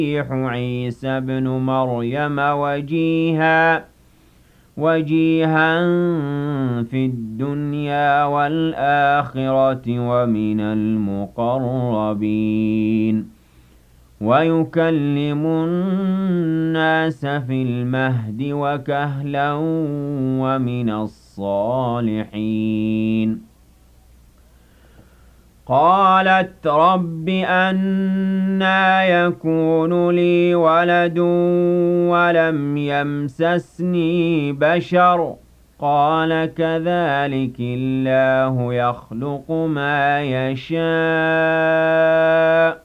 عيسى ابن مريم وجيها في الدنيا والآخرة ومن المقربين ويكلم الناس في المهد وكهلا ومن الصالحين. قالت رب أنى يكون لي ولد ولم يمسسني بشر قال كذلك الله يخلق ما يشاء